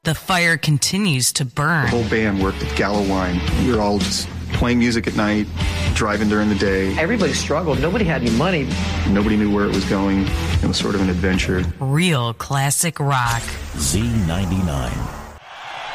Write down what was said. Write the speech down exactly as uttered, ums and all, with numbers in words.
The fire continues to burn. The whole band worked at Gallo Wine. We were all just playing music at night, driving during the day. Everybody struggled. Nobody had any money. Nobody knew where it was going. It was sort of an adventure. Real classic rock. Z ninety-nine.